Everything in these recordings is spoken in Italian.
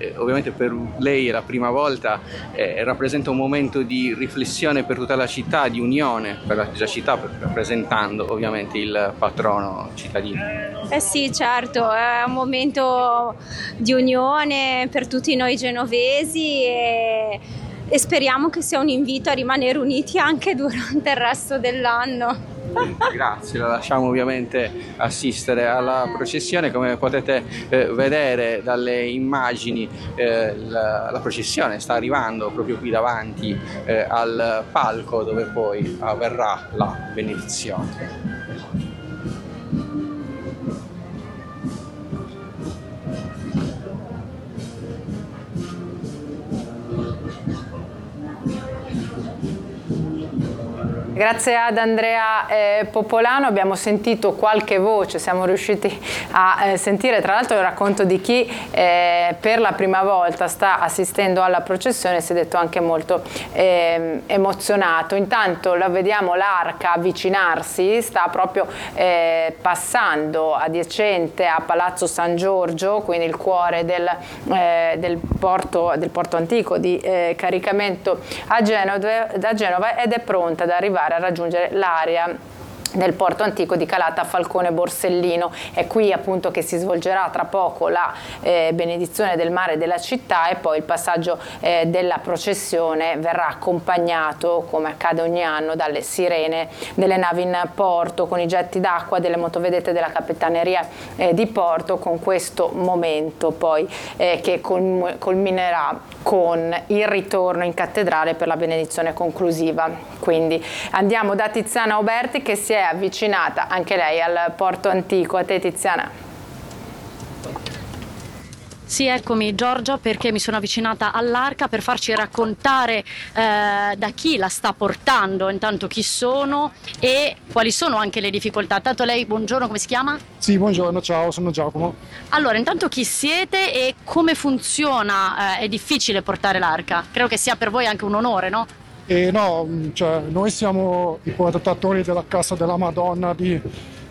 ovviamente per lei è la prima volta, rappresenta un momento di riflessione per tutta la città, di unione per la città, rappresentando ovviamente il patrono cittadino. Eh sì, certo, è un momento di unione per tutti noi genovesi e speriamo che sia un invito a rimanere uniti anche durante il resto dell'anno. Grazie, la lasciamo ovviamente assistere alla processione. Come potete vedere dalle immagini, la processione sta arrivando proprio qui davanti al palco dove poi avverrà la benedizione. Grazie ad Andrea Popolano abbiamo sentito qualche voce, siamo riusciti a sentire tra l'altro il racconto di chi per la prima volta sta assistendo alla processione, si è detto anche molto emozionato. Intanto la vediamo l'arca avvicinarsi, sta proprio passando adiacente a Palazzo San Giorgio, quindi il cuore del porto antico di caricamento a Genova, ed è pronta ad arrivare a raggiungere l'area del porto antico di Calata Falcone Borsellino. È qui appunto che si svolgerà tra poco la benedizione del mare della città, e poi il passaggio della processione verrà accompagnato, come accade ogni anno, dalle sirene delle navi in porto, con i getti d'acqua delle motovedette della Capitaneria di Porto, con questo momento poi che culminerà con il ritorno in cattedrale per la benedizione conclusiva. Quindi andiamo da Tiziana Oberti, che si è avvicinata anche lei al porto antico. A te, Tiziana. Sì, eccomi Giorgia, perché mi sono avvicinata all'arca per farci raccontare da chi la sta portando, intanto chi sono e quali sono anche le difficoltà. Tanto lei, buongiorno, come si chiama? Sì, buongiorno, ciao, sono Giacomo. Allora, intanto chi siete e come funziona? È difficile portare l'arca? Credo che sia per voi anche un onore, no? No, cioè, noi siamo i portatori della Cassa della Madonna di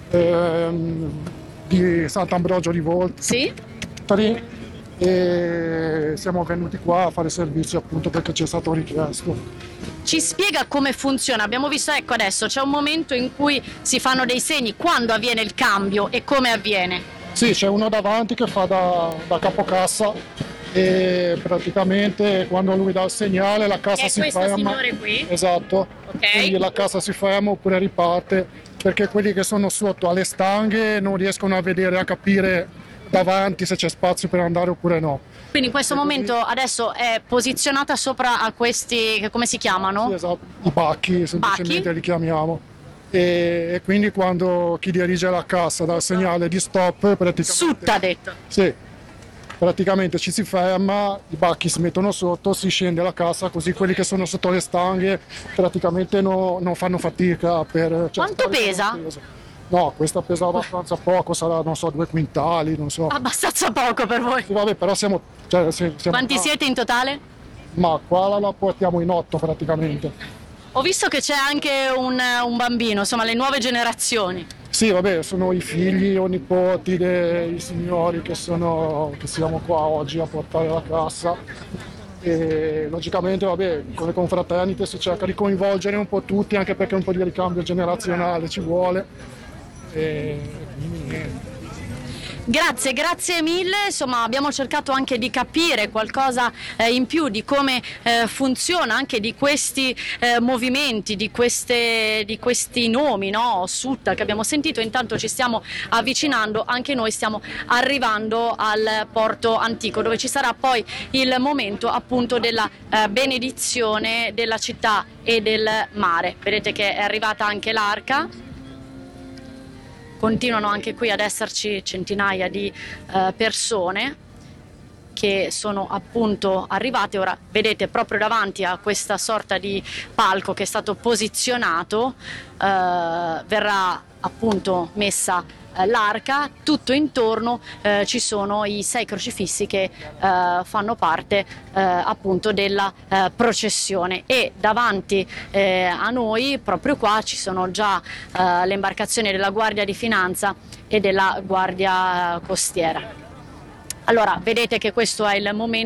Sant'Ambrogio di Volta. Sì? E siamo venuti qua a fare servizio appunto perché ci è stato richiesto. Ci spiega come funziona? Abbiamo visto, ecco, adesso c'è un momento in cui si fanno dei segni. Quando avviene il cambio e come avviene? Sì, c'è uno davanti che fa da capocassa e praticamente quando lui dà il segnale la cassa si ferma. È questo signore qui? Esatto, okay. Quindi la cassa si ferma oppure riparte, perché quelli che sono sotto alle stanghe non riescono a vedere, a capire davanti se c'è spazio per andare oppure no. Quindi in questo momento adesso è posizionata sopra a questi, come si chiamano? Sì, esatto, i bacchi, semplicemente li chiamiamo. E quindi quando chi dirige la cassa dà il segnale di stop, praticamente... Sutta, ha detto. Sì, praticamente ci si ferma, i bacchi si mettono sotto, si scende la cassa, così quelli che sono sotto le stanghe praticamente non fanno fatica per... Quanto pesa? No, questa pesa abbastanza poco, sarà, non so, 2 quintali, non so. Abbastanza poco per voi. Sì, vabbè, però siamo Quanti siete in totale? Ma qua la portiamo in 8 praticamente. Ho visto che c'è anche un bambino, insomma, le nuove generazioni. Sì, vabbè, sono i figli o nipoti dei signori che siamo qua oggi a portare la cassa. E logicamente, vabbè, con le confraternite si cerca di coinvolgere un po' tutti, anche perché un po' di ricambio generazionale ci vuole. Grazie mille, insomma abbiamo cercato anche di capire qualcosa in più di come funziona anche di questi movimenti, di questi nomi, no? Sutta che abbiamo sentito. Intanto ci stiamo avvicinando, anche noi stiamo arrivando al porto antico, dove ci sarà poi il momento appunto della benedizione della città e del mare. Vedete che è arrivata anche l'arca. Continuano anche qui ad esserci centinaia di persone che sono appunto arrivate. Ora vedete proprio davanti a questa sorta di palco che è stato posizionato, verrà appunto messa l'arca, tutto intorno ci sono i 6 crocifissi che fanno parte appunto della processione, e davanti a noi proprio qua ci sono già le imbarcazioni della Guardia di Finanza e della Guardia Costiera. Allora vedete che questo è il momento